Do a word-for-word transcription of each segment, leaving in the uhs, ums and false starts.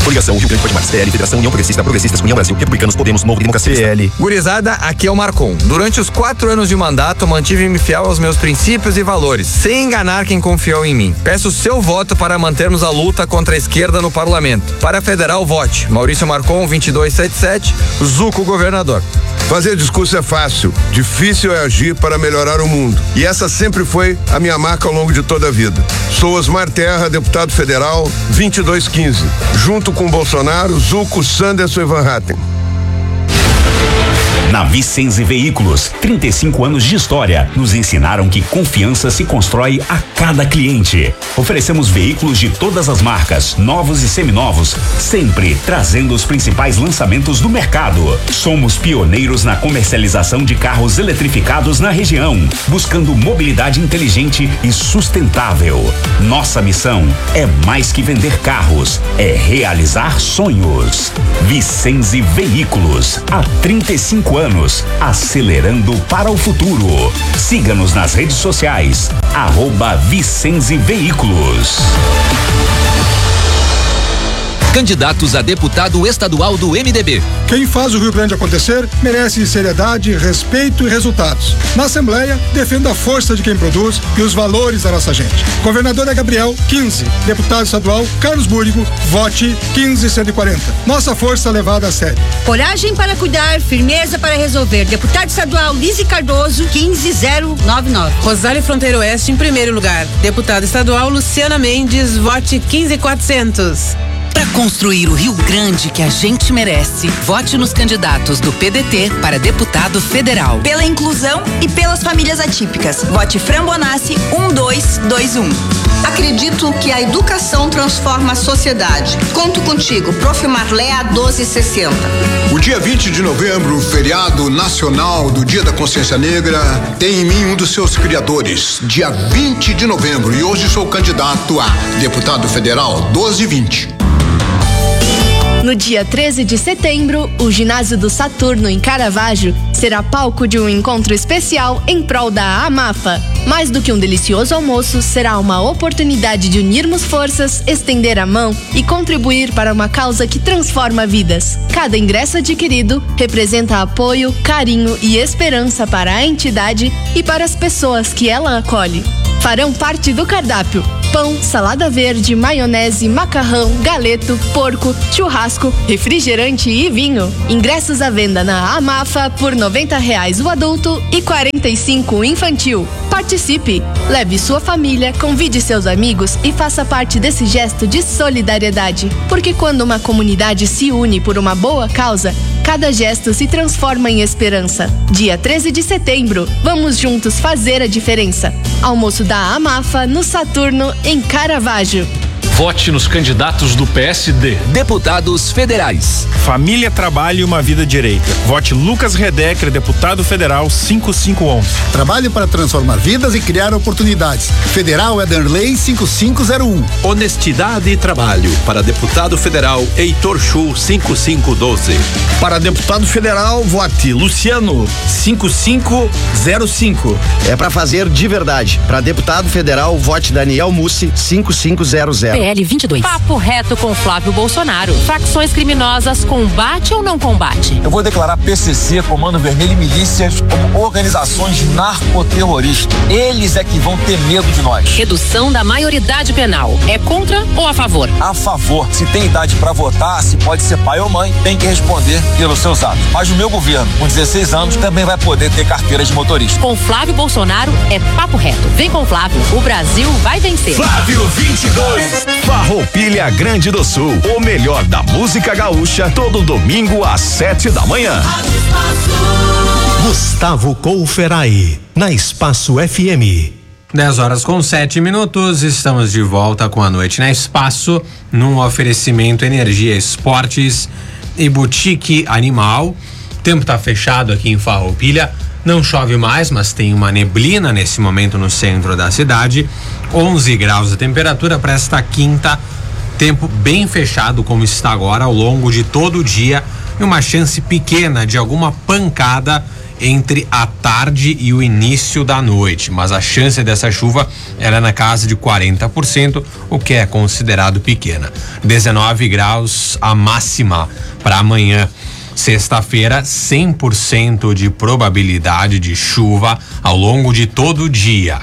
Coligação Rio Grande Pode Mais, P L, Federação União Progressista, Progressistas, União Brasil, Republicanos, Podemos, Novo e Democracia. P L. Gurizada, aqui é o Marcon. Durante os quatro anos de mandato, mantive-me fiel aos meus princípios e valores, sem enganar quem confiou em mim. Peço seu voto para mantermos a luta contra a esquerda no parlamento. Para a federal, vote Maurício Marcon, vinte e dois setenta e sete, Zuco, governador. Fazer discurso é fácil, difícil é agir para melhorar o mundo. E essa sempre foi a minha marca ao longo de toda a vida. Sou Osmar Terra, deputado federal, vinte e dois quinze. Junto com Bolsonaro, Zuco, Sanderson e Van Hatten. Na Vicenzi Veículos, trinta e cinco anos de história, nos ensinaram que confiança se constrói a cada cliente. Oferecemos veículos de todas as marcas, novos e seminovos, sempre trazendo os principais lançamentos do mercado. Somos pioneiros na comercialização de carros eletrificados na região, buscando mobilidade inteligente e sustentável. Nossa missão é mais que vender carros, é realizar sonhos. Vicenzi Veículos, há trinta e cinco anos, acelerando para o futuro. Siga-nos nas redes sociais, arroba Vicenzi Veículos. Candidatos a deputado estadual do M D B. Quem faz o Rio Grande acontecer merece seriedade, respeito e resultados. Na Assembleia, defendo a força de quem produz e os valores da nossa gente. Governador é Gabriel, quinze. Deputado estadual, Carlos Búrigo, vote quinze cento e quarenta. Nossa força levada a sério. Coragem para cuidar, firmeza para resolver. Deputado estadual, Lise Cardoso, quinze zero nove nove. Rosário Fronteira Oeste em primeiro lugar. Deputado estadual, Luciana Mendes, vote quinze quatrocentos. Para construir o Rio Grande que a gente merece, vote nos candidatos do P D T para deputado federal. Pela inclusão e pelas famílias atípicas, vote Fran Bonassi um dois dois um. Acredito que a educação transforma a sociedade. Conto contigo, Prof. Marlea doze sessenta. O dia vinte de novembro, feriado nacional do Dia da Consciência Negra, tem em mim um dos seus criadores. Dia vinte de novembro, e hoje sou candidato a deputado federal doze vinte. No dia treze de setembro, o ginásio do Saturno, em Caravaggio, será palco de um encontro especial em prol da AMAFA. Mais do que um delicioso almoço, será uma oportunidade de unirmos forças, estender a mão e contribuir para uma causa que transforma vidas. Cada ingresso adquirido representa apoio, carinho e esperança para a entidade e para as pessoas que ela acolhe. Farão parte do cardápio: pão, salada verde, maionese, macarrão, galeto, porco, churrasco, refrigerante e vinho. Ingressos à venda na AMAFA por noventa reais o adulto e quarenta e cinco o infantil. Participe, leve sua família, convide seus amigos e faça parte desse gesto de solidariedade. Porque quando uma comunidade se une por uma boa causa, cada gesto se transforma em esperança. Dia treze de setembro, vamos juntos fazer a diferença. Almoço da AMAFA no Saturno, em Caravaggio. Vote nos candidatos do P S D. Deputados federais. Família, trabalho e uma vida direita. Vote Lucas Redecker, deputado federal cinco cinco onze. Trabalho para transformar vidas e criar oportunidades. Federal Ederley cinco cinco zero um. Honestidade e trabalho. Para deputado federal Heitor Chu cinco cinco doze. Para deputado federal, vote Luciano cinco cinco zero cinco. É para fazer de verdade. Para deputado federal, vote Daniel Mussi cinco cinco zero zero. P L vinte e dois. Papo reto com Flávio Bolsonaro. Facções criminosas, combate ou não combate? Eu vou declarar P C C, Comando Vermelho e milícias como organizações narcoterroristas. Eles é que vão ter medo de nós. Redução da maioridade penal. É contra ou a favor? A favor. Se tem idade para votar, se pode ser pai ou mãe, tem que responder pelos seus atos. Mas o meu governo, com dezesseis anos, também vai poder ter carteira de motorista. Com Flávio Bolsonaro é papo reto. Vem com Flávio, o Brasil vai vencer. Flávio vinte e dois. Farroupilha Grande do Sul, o melhor da música gaúcha, todo domingo às sete da manhã. Gustavo Couferai, na Espaço F M. dez horas com sete minutos, estamos de volta com a noite na Espaço, num oferecimento Energia Esportes e Boutique Animal. O tempo tá fechado aqui em Farroupilha, não chove mais, mas tem uma neblina nesse momento no centro da cidade. onze graus a temperatura para esta quinta, tempo bem fechado como está agora ao longo de todo o dia e uma chance pequena de alguma pancada entre a tarde e o início da noite, mas a chance dessa chuva era na casa de quarenta por cento, o que é considerado pequena. dezenove graus a máxima para amanhã. Sexta-feira, cem por cento de probabilidade de chuva ao longo de todo o dia.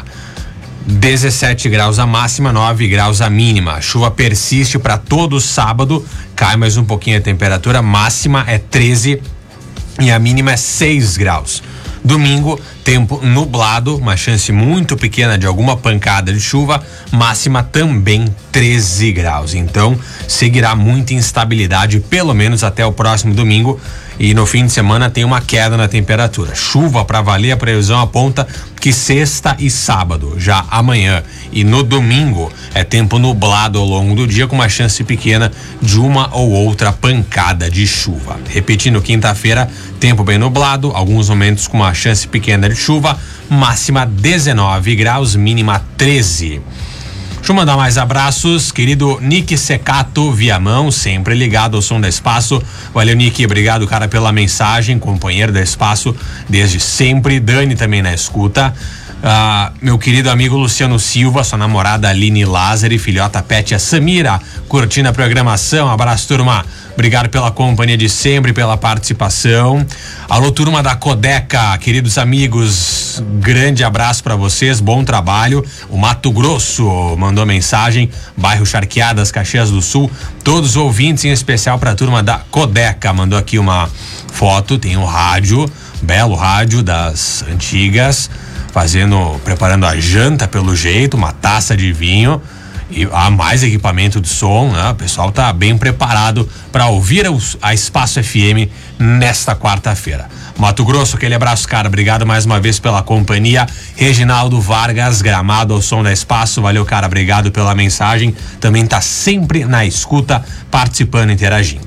dezessete graus a máxima, nove graus a mínima. A chuva persiste para todo sábado, cai mais um pouquinho a temperatura, máxima é treze e a mínima é seis graus. Domingo, tempo nublado, uma chance muito pequena de alguma pancada de chuva, máxima também treze graus. Então, seguirá muita instabilidade, pelo menos até o próximo domingo. E no fim de semana tem uma queda na temperatura. Chuva para valer, a previsão aponta que sexta e sábado, já amanhã e no domingo, é tempo nublado ao longo do dia, com uma chance pequena de uma ou outra pancada de chuva. Repetindo, quinta-feira, tempo bem nublado, alguns momentos com uma chance pequena de chuva, máxima dezenove graus, mínima treze. Deixa eu mandar mais abraços, querido Nick Secato Viamão, sempre ligado ao som da Espaço. Valeu, Nick, obrigado, cara, pela mensagem, companheiro da Espaço desde sempre. Dani também na escuta. Ah, meu querido amigo Luciano Silva, sua namorada Aline Lázari, filhota Pétia Samira, curtindo a programação. Abraço, turma. Obrigado pela companhia de sempre, pela participação. Alô, turma da Codeca, queridos amigos, grande abraço para vocês, bom trabalho. O Mato Grosso mandou mensagem, bairro Charqueadas, Caxias do Sul. Todos os ouvintes, em especial para a turma da Codeca, mandou aqui uma foto, tem um rádio, belo rádio das antigas, fazendo, preparando a janta pelo jeito, uma taça de vinho. E há mais equipamento de som, né? O pessoal tá bem preparado para ouvir a Espaço F M nesta quarta-feira. Mato Grosso, aquele abraço, cara, obrigado mais uma vez pela companhia. Reginaldo Vargas, Gramado, ao som da Espaço, valeu, cara, obrigado pela mensagem, também tá sempre na escuta, participando, interagindo.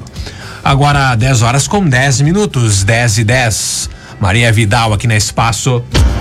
Agora dez horas com dez minutos, dez e dez. Maria Vidal aqui na Espaço.